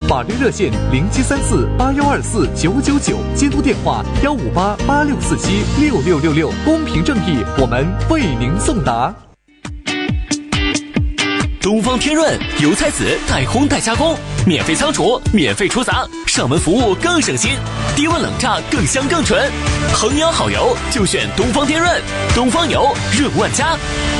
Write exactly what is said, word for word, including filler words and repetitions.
法律热线零七三四八幺二四九九九，监督电话幺五八八六四七六六六六，公平正义，我们为您送达。 东方天润油菜籽代烘代加工，免费仓储，免费出杂，上门服务更省心，低温冷榨更香更纯。衡阳好油就选东方天润，东方油润万家。